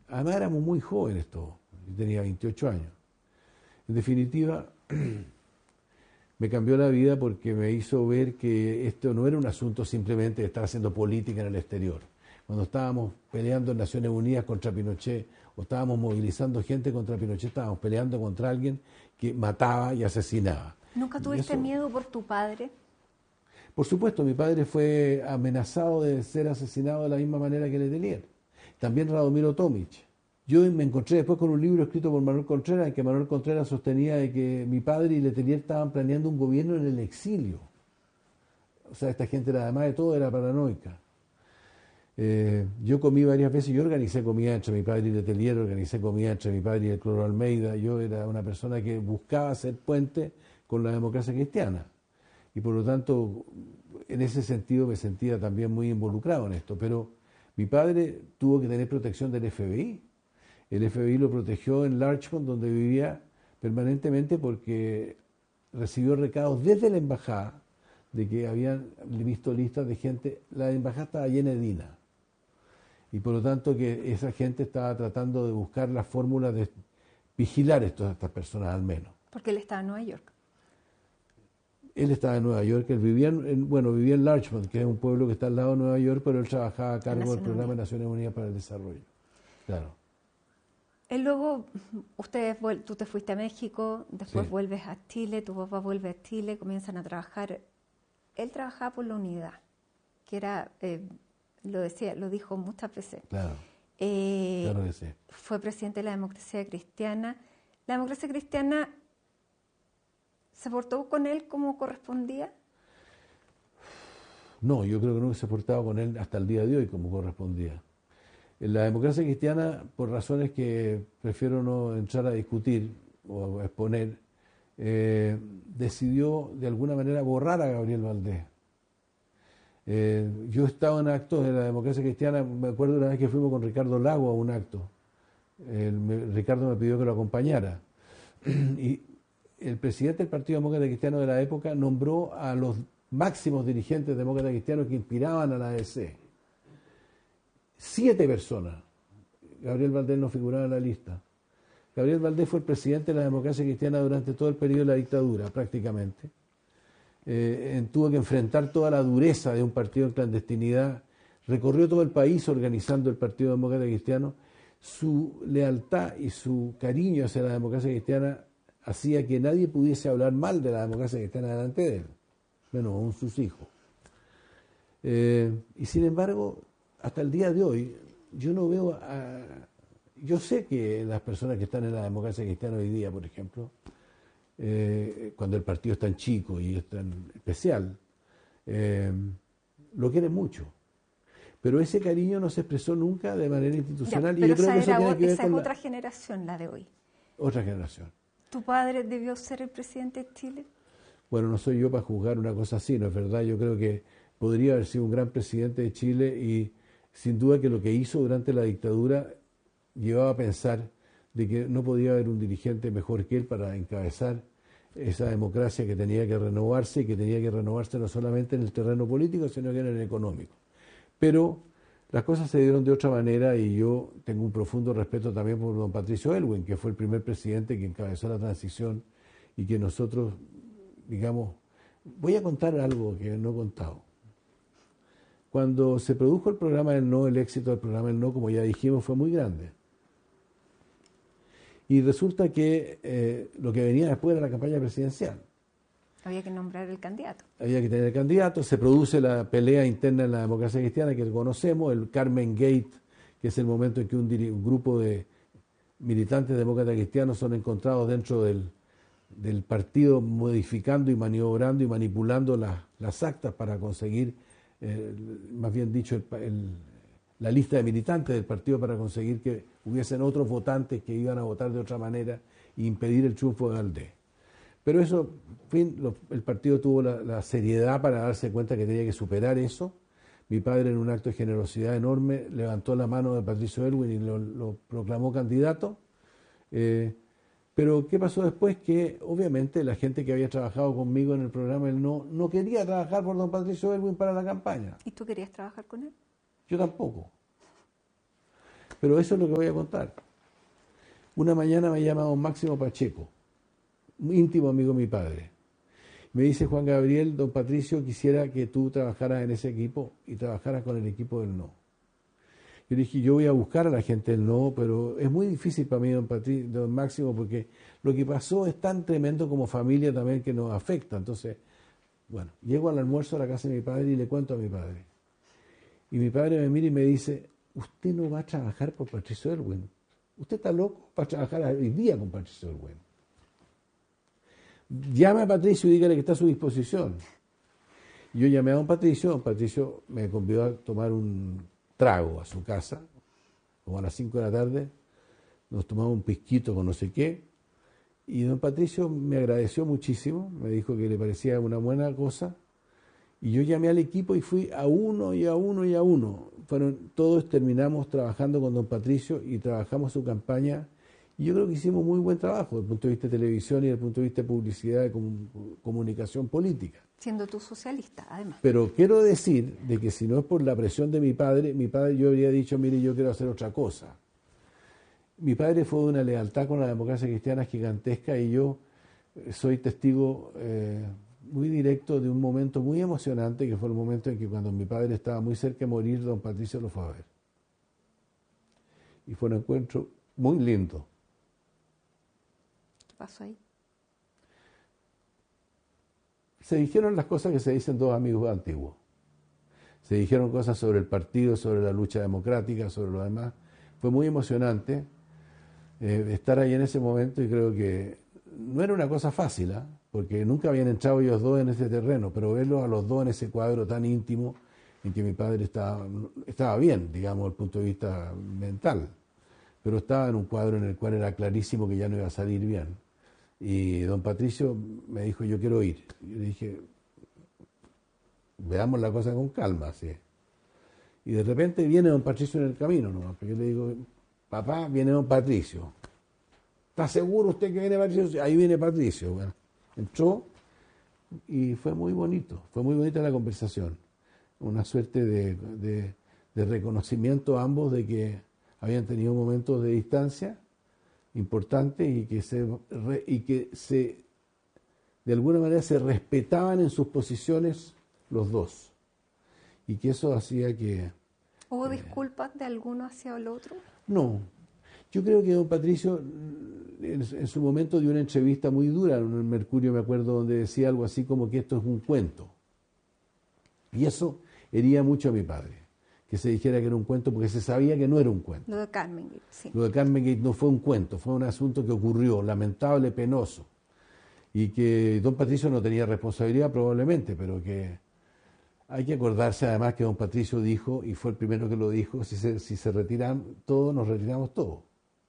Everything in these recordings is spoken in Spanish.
Además éramos muy jóvenes todos, yo tenía 28 años. En definitiva, me cambió la vida porque me hizo ver que esto no era un asunto simplemente de estar haciendo política en el exterior. Cuando estábamos peleando en Naciones Unidas contra Pinochet o estábamos movilizando gente contra Pinochet, estábamos peleando contra alguien que mataba y asesinaba. ¿Nunca tuviste miedo por tu padre? Por supuesto, mi padre fue amenazado de ser asesinado de la misma manera que Letelier. También Radomiro Tomic. Yo me encontré después con un libro escrito por Manuel Contreras, en que Manuel Contreras sostenía de que mi padre y Letelier estaban planeando un gobierno en el exilio. O sea, esta gente, además de todo, era paranoica. Yo comí varias veces, yo organicé comida entre mi padre y Letelier, organicé comida entre mi padre y el Cloro Almeida. Yo era una persona que buscaba hacer puente con la democracia cristiana. Y por lo tanto, en ese sentido me sentía también muy involucrado en esto. Pero mi padre tuvo que tener protección del FBI. El FBI lo protegió en Larchmont, donde vivía permanentemente, porque recibió recados desde la embajada de que habían visto listas de gente. La embajada estaba llena de DINA. Y por lo tanto que esa gente estaba tratando de buscar la fórmula de vigilar a estas personas al menos. Porque él estaba en Nueva York. Él estaba en Nueva York, él vivía en Larchmont, que es un pueblo que está al lado de Nueva York, pero él trabajaba a cargo del programa de Naciones Unidas para el Desarrollo. Claro. Él luego, tú te fuiste a México, después vuelves a Chile, tu papá vuelve a Chile, comienzan a trabajar. Él trabajaba por la unidad, que era, lo dijo muchas veces. Claro, claro que sí. Fue presidente de la Democracia Cristiana. La Democracia Cristiana ¿se portó con él como correspondía? No, yo creo que no se ha portado con él hasta el día de hoy como correspondía. En la democracia cristiana, por razones que prefiero no entrar a discutir o a exponer, decidió de alguna manera borrar a Gabriel Valdés. Yo he estado en actos de la democracia cristiana, me acuerdo una vez que fuimos con Ricardo Lago a un acto. Ricardo me pidió que lo acompañara. Y el presidente del Partido Demócrata Cristiano de la época nombró a los máximos dirigentes demócratas cristianos que inspiraban a la ADC. 7 personas. Gabriel Valdés no figuraba en la lista. Gabriel Valdés fue el presidente de la democracia cristiana durante todo el periodo de la dictadura, prácticamente. Tuvo que enfrentar toda la dureza de un partido en clandestinidad. Recorrió todo el país organizando el Partido Demócrata Cristiano. Su lealtad y su cariño hacia la democracia cristiana hacía que nadie pudiese hablar mal de la democracia cristiana delante de él, menos aún sus hijos. Y sin embargo, hasta el día de hoy, yo no veo yo sé que las personas que están en la democracia cristiana hoy día, por ejemplo, cuando el partido es tan chico y es tan especial, lo quieren mucho. Pero ese cariño no se expresó nunca de manera institucional. Ya, pero y yo creo que eso tiene que ver esa con es otra generación, la de hoy. Otra generación. ¿Tu padre debió ser el presidente de Chile? Bueno, no soy yo para juzgar una cosa así, ¿no es verdad? Yo creo que podría haber sido un gran presidente de Chile y sin duda que lo que hizo durante la dictadura llevaba a pensar de que no podía haber un dirigente mejor que él para encabezar esa democracia que tenía que renovarse y que tenía que renovarse no solamente en el terreno político, sino que en el económico. Pero las cosas se dieron de otra manera y yo tengo un profundo respeto también por don Patricio Aylwin, que fue el primer presidente que encabezó la transición y que nosotros, digamos, voy a contar algo que no he contado. Cuando se produjo el programa del No, el éxito del programa del No, como ya dijimos, fue muy grande. Y resulta que lo que venía después era la campaña presidencial. Había que nombrar el candidato. Había que tener el candidato, se produce la pelea interna en la democracia cristiana que conocemos, el Carmen Gate, que es el momento en que un grupo de militantes demócratas cristianos son encontrados dentro del partido modificando y maniobrando y manipulando las actas para conseguir, más bien dicho, la lista de militantes del partido para conseguir que hubiesen otros votantes que iban a votar de otra manera e impedir el triunfo de Valdés. Pero eso, en fin, el partido tuvo la seriedad para darse cuenta que tenía que superar eso. Mi padre, en un acto de generosidad enorme, levantó la mano de Patricio Aylwin y lo proclamó candidato. Pero ¿qué pasó después? Que obviamente la gente que había trabajado conmigo en el programa no quería trabajar por don Patricio Aylwin para la campaña. ¿Y tú querías trabajar con él? Yo tampoco. Pero eso es lo que voy a contar. Una mañana me llama don Máximo Pacheco, un íntimo amigo de mi padre. Me dice: Juan Gabriel, don Patricio quisiera que tú trabajaras en ese equipo y trabajaras con el equipo del no. Yo dije: yo voy a buscar a la gente del no, pero es muy difícil para mí, don Máximo, porque lo que pasó es tan tremendo como familia también que nos afecta. Entonces, bueno, llego al almuerzo a la casa de mi padre y le cuento a mi padre. Y mi padre me mira y me dice: usted no va a trabajar por Patricio Aylwin. Usted está loco para trabajar hoy día con Patricio Aylwin. Llame a Patricio y dígale que está a su disposición. Yo llamé a don Patricio me convidó a tomar un trago a su casa, como a las 5 de la tarde, nos tomamos un pisquito con no sé qué, y don Patricio me agradeció muchísimo, me dijo que le parecía una buena cosa, y yo llamé al equipo y fui a uno y a uno y a uno. Todos terminamos trabajando con don Patricio y trabajamos su campaña. Y yo creo que hicimos muy buen trabajo desde el punto de vista de televisión y desde el punto de vista de publicidad y comunicación política. Siendo tú socialista, además. Pero quiero decir de que si no es por la presión de mi padre yo habría dicho: mire, yo quiero hacer otra cosa. Mi padre fue de una lealtad con la democracia cristiana gigantesca y yo soy testigo muy directo de un momento muy emocionante, que fue el momento en que, cuando mi padre estaba muy cerca de morir, don Patricio lo fue a ver. Y fue un encuentro muy lindo. ¿Qué pasó ahí? Se dijeron las cosas que se dicen dos amigos antiguos. Se dijeron cosas sobre el partido, sobre la lucha democrática, sobre lo demás. Fue muy emocionante estar ahí en ese momento, y creo que no era una cosa fácil, porque nunca habían entrado ellos dos en ese terreno, pero verlos a los dos en ese cuadro tan íntimo en que mi padre estaba bien, digamos, desde el punto de vista mental, pero estaba en un cuadro en el cual era clarísimo que ya no iba a salir bien. Y don Patricio me dijo: yo quiero ir. Yo le dije: veamos la cosa con calma, ¿sí? Y de repente viene don Patricio en el camino, ¿no? Porque yo le digo: papá, viene don Patricio. ¿Está seguro usted que viene Patricio? Ahí viene Patricio. Bueno, entró y fue muy bonito. Fue muy bonita la conversación. Una suerte de reconocimiento a ambos de que habían tenido momentos de distancia importantes y que de alguna manera se respetaban en sus posiciones los dos. Y que eso hacía que... ¿Hubo disculpas de alguno hacia el otro? No. Yo creo que don Patricio, en su momento, dio una entrevista muy dura en el Mercurio, me acuerdo, donde decía algo así como que esto es un cuento. Y eso hería mucho a mi padre, que se dijera que era un cuento, porque se sabía que no era un cuento. Lo de Carmen Gate, sí. Lo de Carmen Gate no fue un cuento, fue un asunto que ocurrió, lamentable, penoso. Y que don Patricio no tenía responsabilidad probablemente, pero que hay que acordarse además que don Patricio dijo, y fue el primero que lo dijo: si se retiran todos, nos retiramos todos.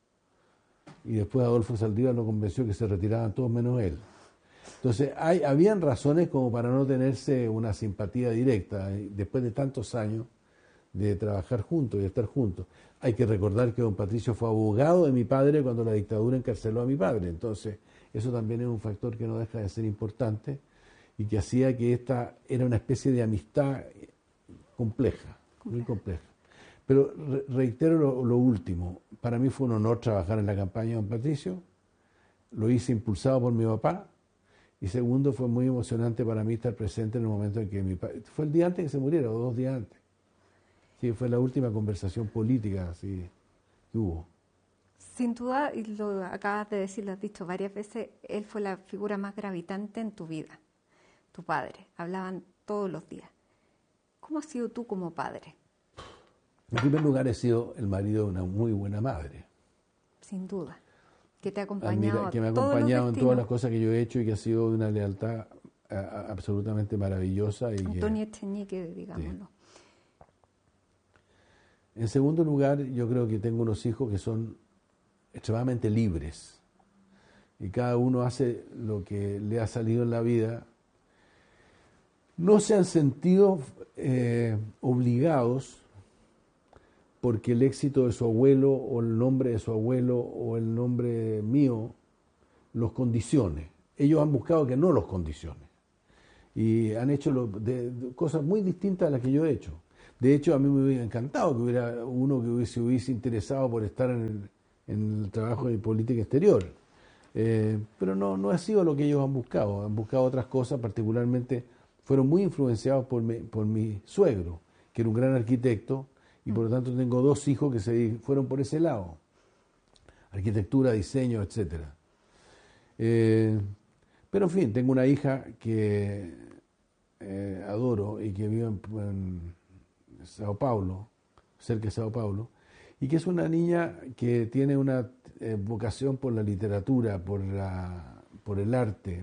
Y después Adolfo Saldívar lo convenció que se retiraban todos menos él. Entonces, habían razones como para no tenerse una simpatía directa después de tantos años de trabajar juntos y de estar juntos. Hay que recordar que don Patricio fue abogado de mi padre cuando la dictadura encarceló a mi padre. Entonces, eso también es un factor que no deja de ser importante y que hacía que esta era una especie de amistad compleja, muy compleja. Pero reitero lo último, para mí fue un honor trabajar en la campaña de don Patricio, lo hice impulsado por mi papá, y segundo, fue muy emocionante para mí estar presente en el momento en que mi padre, fue el día antes que se muriera, o 2 días antes. Sí, fue la última conversación política así, que hubo. Sin duda, y lo acabas de decir, lo has dicho varias veces, él fue la figura más gravitante en tu vida, tu padre. Hablaban todos los días. ¿Cómo has sido tú como padre? En primer lugar, he sido el marido de una muy buena madre. Sin duda. Que te ha acompañado que me ha acompañado en todas las cosas que yo he hecho y que ha sido de una lealtad absolutamente maravillosa. Antonio Echenique, digámoslo. Sí. En segundo lugar, yo creo que tengo unos hijos que son extremadamente libres. Y cada uno hace lo que le ha salido en la vida. No se han sentido obligados porque el éxito de su abuelo o el nombre de su abuelo o el nombre mío los condicione. Ellos han buscado que no los condicione. Y han hecho cosas muy distintas a las que yo he hecho. De hecho, a mí me hubiera encantado que hubiera uno que se hubiese interesado por estar en el trabajo de política exterior. Pero no ha sido lo que ellos han buscado otras cosas, particularmente fueron muy influenciados por mi suegro, que era un gran arquitecto, y por lo tanto tengo dos hijos que se fueron por ese lado, arquitectura, diseño, etcétera. Pero en fin, tengo una hija que adoro y que vive en Sao Paulo, cerca de Sao Paulo, y que es una niña que tiene una vocación por la literatura, por el arte,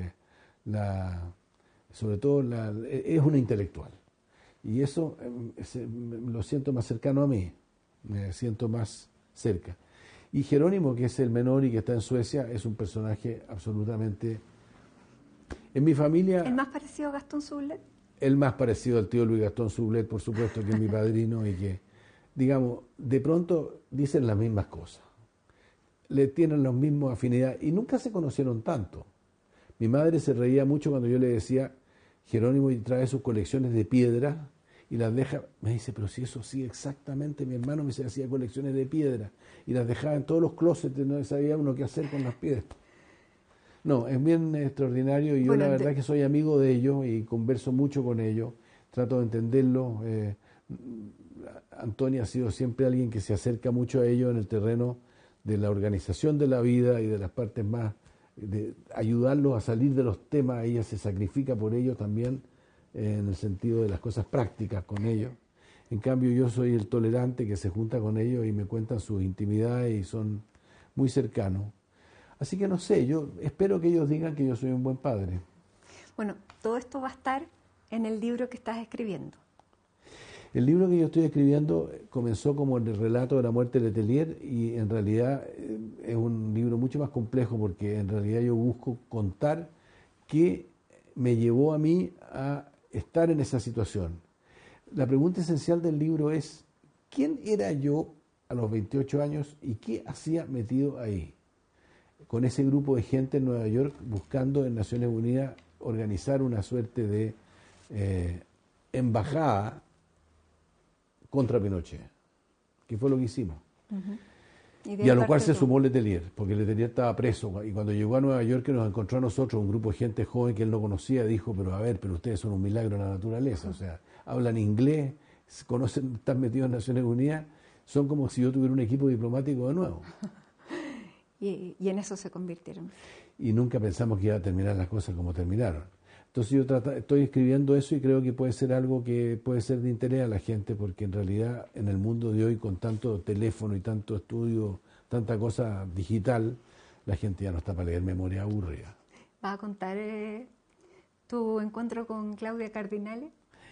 sobre todo es una intelectual. Y eso lo siento más cercano a mí, me siento más cerca. Y Jerónimo, que es el menor y que está en Suecia, es un personaje absolutamente... En mi familia... ¿El más parecido a Gastón Sublet? El más parecido al tío Luis Gastón Sublet, por supuesto, que es mi padrino y que, digamos, de pronto dicen las mismas cosas. Le tienen las mismas afinidades y nunca se conocieron tanto. Mi madre se reía mucho cuando yo le decía, Jerónimo trae sus colecciones de piedra y las deja, me dice, pero si eso sí, exactamente, mi hermano me hacía colecciones de piedra y las dejaba en todos los closets, no sabía uno qué hacer con las piedras. No, es bien extraordinario y yo la verdad que soy amigo de ellos y converso mucho con ellos, trato de entenderlos. Antonia ha sido siempre alguien que se acerca mucho a ellos en el terreno de la organización de la vida y de las partes más, de ayudarlos a salir de los temas. Ella se sacrifica por ellos también en el sentido de las cosas prácticas con ellos. En cambio yo soy el tolerante que se junta con ellos y me cuentan sus intimidades y son muy cercanos. Así que no sé, yo espero que ellos digan que yo soy un buen padre. Bueno, todo esto va a estar en el libro que estás escribiendo. El libro que yo estoy escribiendo comenzó como el relato de la muerte de Letelier y en realidad es un libro mucho más complejo porque en realidad yo busco contar qué me llevó a mí a estar en esa situación. La pregunta esencial del libro es, ¿quién era yo a los 28 años y qué hacía metido ahí? Con ese grupo de gente en Nueva York buscando en Naciones Unidas organizar una suerte de embajada contra Pinochet, que fue lo que hicimos. Y a lo cual se sumó Letelier, porque Letelier estaba preso y cuando llegó a Nueva York que nos encontró a nosotros, un grupo de gente joven que él no conocía, dijo, pero ustedes son un milagro de la naturaleza, o sea, hablan inglés, conocen, están metidos en Naciones Unidas, son como si yo tuviera un equipo diplomático de nuevo. Y en eso se convirtieron. Y nunca pensamos que iba a terminar las cosas como terminaron. Entonces yo estoy escribiendo eso y creo que puede ser algo que puede ser de interés a la gente, porque en realidad en el mundo de hoy, con tanto teléfono y tanto estudio, tanta cosa digital, la gente ya no está para leer memoria aburrida. ¿Vas a contar tu encuentro con Claudia Cardinale?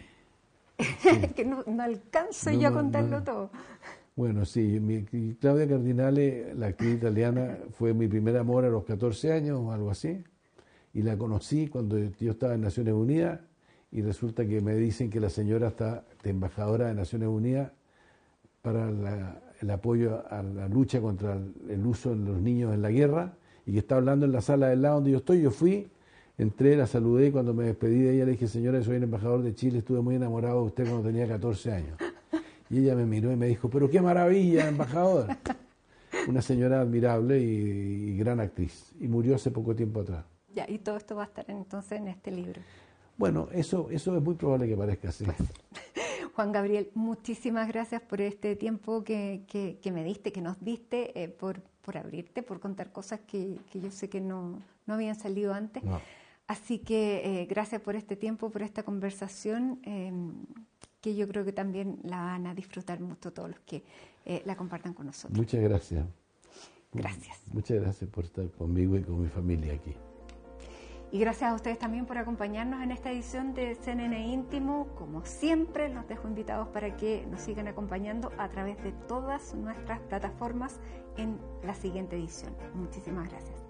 Sí. Que no alcanzo yo a contarlo todo. Bueno, sí, Claudia Cardinale, la actriz italiana, fue mi primer amor a los 14 años o algo así, y la conocí cuando yo estaba en Naciones Unidas, y resulta que me dicen que la señora está de embajadora de Naciones Unidas para el apoyo a la lucha contra el uso de los niños en la guerra, y que está hablando en la sala del lado donde yo estoy. Yo fui, entré, la saludé, y cuando me despedí de ella le dije, señora, soy el embajador de Chile, estuve muy enamorado de usted cuando tenía 14 años. Y ella me miró y me dijo, pero qué maravilla, embajador. Una señora admirable y gran actriz. Y murió hace poco tiempo atrás. Ya, y todo esto va a estar entonces en este libro. Bueno, eso es muy probable que parezca así. Juan Gabriel, muchísimas gracias por este tiempo que me diste, que nos diste, por abrirte, por contar cosas que yo sé que no habían salido antes. No. Así que gracias por este tiempo, por esta conversación, que yo creo que también la van a disfrutar mucho todos los que la compartan con nosotros. Muchas gracias. Gracias. Muchas gracias por estar conmigo y con mi familia aquí. Y gracias a ustedes también por acompañarnos en esta edición de CNN Íntimo. Como siempre, los dejo invitados para que nos sigan acompañando a través de todas nuestras plataformas en la siguiente edición. Muchísimas gracias.